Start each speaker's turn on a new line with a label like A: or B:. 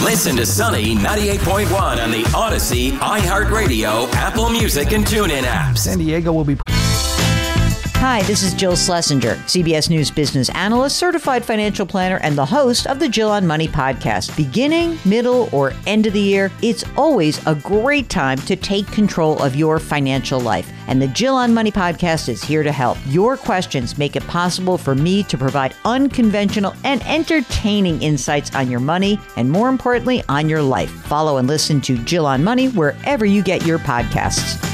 A: Listen to Sunny 98.1 on the Odyssey, iHeartRadio, Apple Music, and TuneIn apps.
B: San Diego will be...
C: Hi, this is Jill Schlesinger, CBS News business analyst, certified financial planner, and the host of the Jill on Money podcast. Beginning, middle, or end of the year, it's always a great time to take control of your financial life. And the Jill on Money podcast is here to help. Your questions make it possible for me to provide unconventional and entertaining insights on your money, and more importantly, on your life. Follow and listen to Jill on Money wherever you get your podcasts.